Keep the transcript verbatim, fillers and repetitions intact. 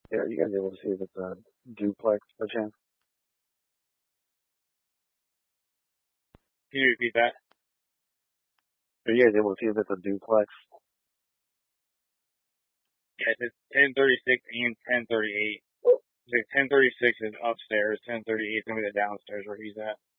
Yeah, you guys able to see if it's a duplex by chance? Can you repeat that? Are you guys able to see if it's a duplex? Yes, it's ten thirty-six and ten thirty-eight. The ten thirty-six is upstairs. ten thirty-eight is going to be the downstairs where he's at.